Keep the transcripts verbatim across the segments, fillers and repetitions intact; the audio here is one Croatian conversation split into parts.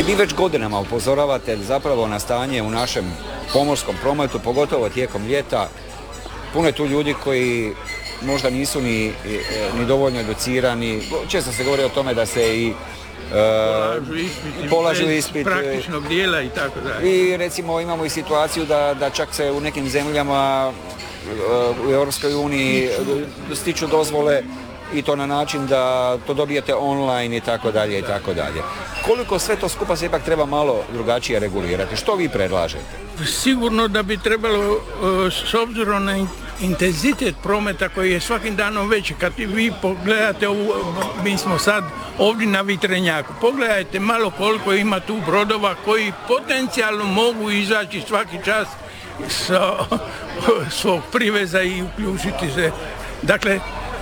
Vi već godinama upozoravate zapravo na stanje u našem pomorskom prometu, pogotovo tijekom ljeta. Puno je tu ljudi koji možda nisu ni, ni dovoljno educirani. Često se govori o tome da se i polažu ispit, polažu ispit praktičnog dijela i tako dalje. I recimo imamo i situaciju da, da čak se u nekim zemljama u Europskoj uniji stiču dozvole i to na način da to dobijete online i tako dalje i tako dalje. Koliko sve to skupa se ipak treba malo drugačije regulirati? Što vi predlažete? Sigurno da bi trebalo, s obzirom na intenzitet prometa koji je svakim danom veći, kad vi pogledate, ovu, mi smo sad ovdje na Vitrenjaku, pogledajte malo koliko ima tu brodova koji potencijalno mogu izaći svaki čas sa svog priveza i uključiti se. Dakle,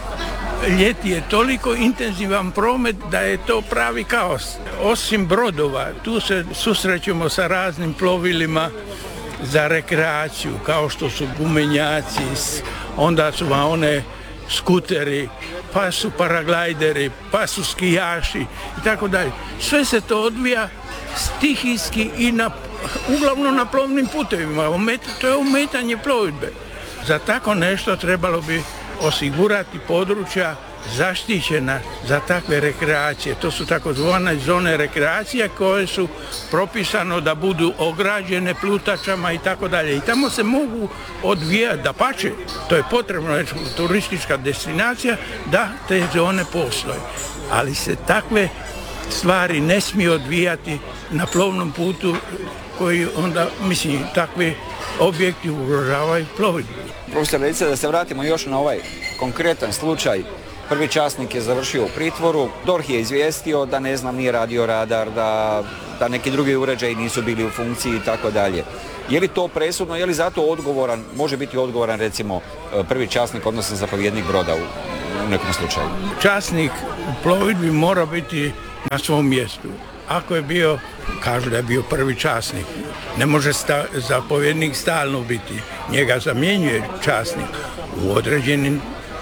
ljeti je toliko intenzivan promet da je to pravi kaos. Osim brodova, tu se susrećemo sa raznim plovilima za rekreaciju, kao što su gumenjaci, onda su vam one skuteri, pa su paraglajderi, pa su skijaši i tako dalje. Sve se to odvija stihijski i na, uglavnom na plovnim putevima. To je ometanje plovidbe. Za tako nešto trebalo bi osigurati područja zaštićena za takve rekreacije. To su takozvane zone rekreacije koje su propisano da budu ograđene plutačama i tako dalje. I tamo se mogu odvijati, dapače, to je potrebno, je turistička destinacija, da te zone postoje. Ali se takve stvari ne smiju odvijati na plovnom putu koji onda, mislim, takvi objekti ugrožavaju plovidbu. Profesor, recite da se vratimo još na ovaj konkretan slučaj. Prvi časnik je završio u pritvoru, D O R H je izvijestio da ne znam, nije radio radar, da, da neki drugi uređaji nisu bili u funkciji i tako dalje. Je li to presudno, je li zato odgovoran, može biti odgovoran recimo prvi časnik, odnosno zapovjednik broda u, u nekom slučaju? Časnik u plovidbi mora biti na svom mjestu. Ako je bio, kažu da je bio prvi časnik, ne može sta, zapovjednik stalno biti, njega zamjenjuje časnik u određenim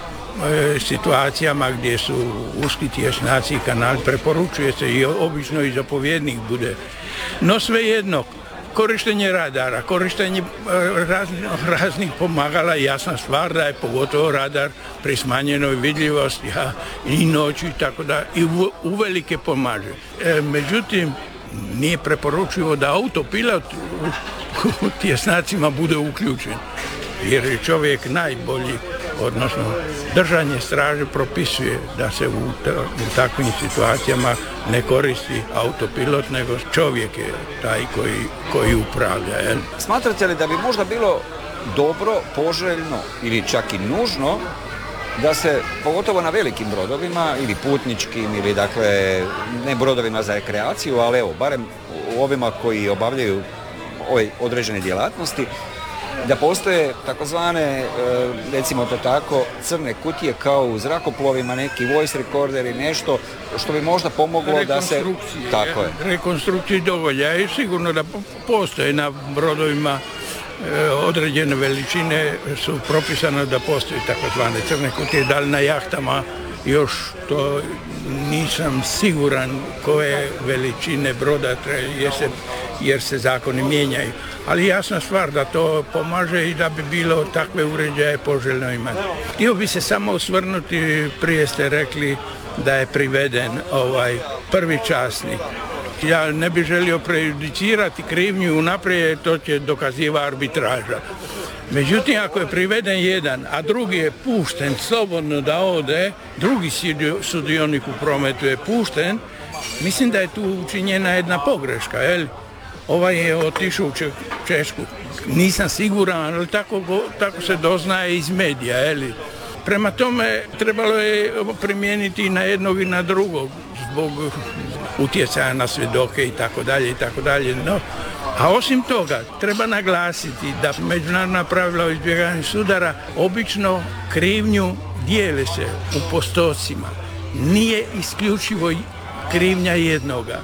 e, situacijama gdje su uski tjesnaci i kanali, preporučuje se i obično i zapovjednik bude. No svejedno, korištenje radara, korištenje raznih, raznih pomagala, jasna stvar da je pogotovo radar pri smanjenoj vidljivosti, a i noću i tako da i uvelike pomaže. E, međutim, nije preporučivo da autopilot u, u tjesnacima bude uključen, jer je čovjek najbolji, odnosno držanje straže propisuje da se u, u takvim situacijama ne koristi autopilot, nego čovjek je taj koji, koji upravlja. Jel? Smatrate li da bi možda bilo dobro, poželjno ili čak i nužno da se, pogotovo na velikim brodovima ili putničkim ili dakle ne brodovima za rekreaciju, ali evo, barem u ovima koji obavljaju ove određene djelatnosti, da postoje takozvane, recimo to tako, crne kutije kao u zrakoplovima, neki voice recorder i nešto što bi možda pomoglo da se... Tako je. Rekonstrukciji dovolja i sigurno da postoje na brodovima određene veličine su propisane da postoji takozvane crne kutije, da li na jahtama još to nisam siguran koje veličine broda jer se, jer se zakoni mijenjaju. Ali jasna stvar da to pomaže i da bi bilo takve uređaje poželjno imati. Htio bi se samo osvrnuti, prije ste rekli da je priveden ovaj prvi časnik. Ja ne bih želio prejudicirati krivnju unaprijed, to će dokaziva arbitraža. Međutim, ako je priveden jedan, a drugi je pušten slobodno da ode, drugi sudionik u prometu je pušten, mislim da je tu učinjena jedna pogreška, jel? Ovaj je otišao u Češku. Nisam siguran, ali tako, tako se doznaje iz medija, jel? Prema tome, trebalo je primijeniti i na jednog i na drugog, zbog utjecaja na svjedoke i tako dalje i tako dalje. No, a osim toga, treba naglasiti da međunarodna pravila o izbjegavanju sudara obično krivnju dijele se u postocima. Nije isključivo krivnja jednoga,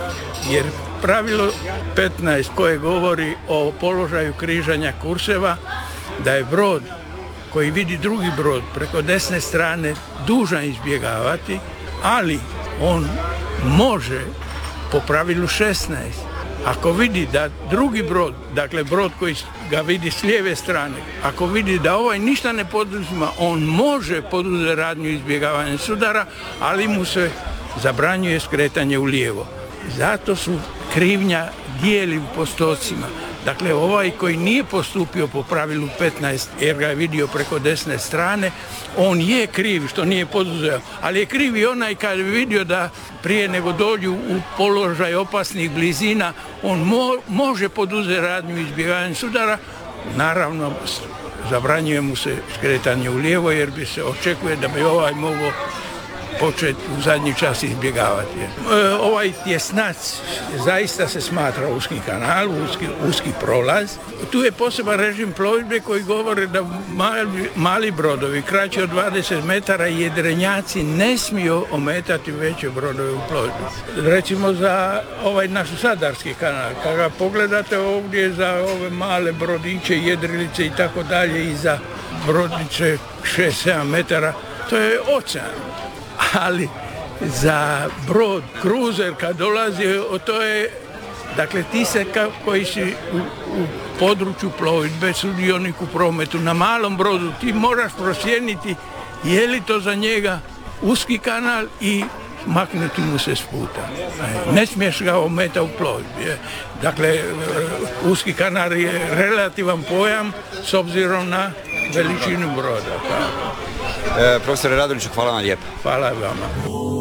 jer pravilo petnaest koje govori o položaju križanja kurseva, da je brod koji vidi drugi brod preko desne strane dužan izbjegavati, ali on može po pravilu šesnaest. Ako vidi da drugi brod, dakle brod koji ga vidi s lijeve strane, ako vidi da ovaj ništa ne poduzima, on može poduzeti radnju izbjegavanja sudara, ali mu se zabranjuje skretanje u lijevo. Zato su krivnja dijeli u postocima. Dakle, ovaj koji nije postupio po pravilu petnaest jer ga je vidio preko desne strane, on je kriv što nije poduzeo, ali je kriv i onaj kad je vidio da prije nego dođu u položaj opasnih blizina, on mo- može poduzeti radnju izbjegavanja sudara, naravno zabranjuje mu se skretanje u lijevo jer bi se očekuje da bi ovaj mogao početi u zadnji čas izbjegavati. E, ovaj tjesnac zaista se smatra uski kanal, uski, uski prolaz. Tu je poseban režim plovidbe koji govore da mali, mali brodovi, kraći od dvadeset metara, jedrenjaci ne smiju ometati veće brodove u plovidbi. Recimo za ovaj naš Zadarski kanal, kada pogledate ovdje za ove male brodiće, jedrilice i tako dalje i za brodiće šest sedam metara, to je ocean. Ali za brod, kruzer kad dolazi, to je, dakle ti se ka, koji si u, u području plovidbe, sudionik u prometu, na malom brodu ti moraš procijeniti je li to za njega uski kanal i maknuti mu se s puta. Ne smiješ ga ometati u plovidbi. Dakle, uski kanal je relativan pojam s obzirom na veličinu broda. E, profesore Raduliću, hvala vam lijepo. Hvala vama.